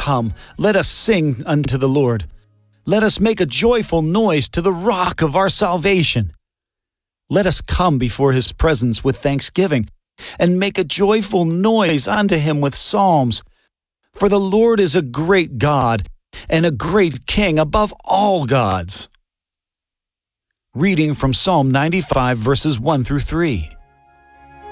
come, let us sing unto the Lord. Let us make a joyful noise to the rock of our salvation. Let us come before his presence with thanksgiving, and make a joyful noise unto him with psalms. For the Lord is a great God, and a great King above all gods. Reading from Psalm 95, verses 1 through 3.